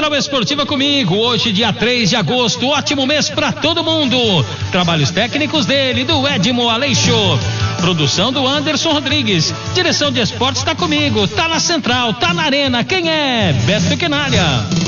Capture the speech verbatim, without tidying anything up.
Central Esportiva comigo, hoje dia três de agosto, ótimo mês pra todo mundo. Trabalhos técnicos dele, do Edmo Aleixo. Produção do Anderson Rodrigues. Direção de esportes tá comigo, tá na Central, tá na Arena. Quem é? Beto Quinalha.